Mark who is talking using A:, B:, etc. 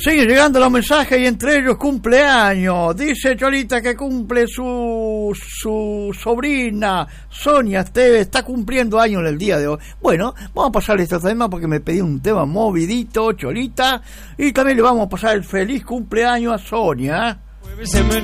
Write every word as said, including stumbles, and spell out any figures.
A: Siguen llegando los mensajes y entre ellos cumpleaños. Dice Cholita que cumple su su sobrina Sonia Esteves, está cumpliendo años el día de hoy. Bueno, vamos a pasarle este tema porque me pedí un tema movidito, Cholita, y también le vamos a pasar el feliz cumpleaños a Sonia.
B: Muévese,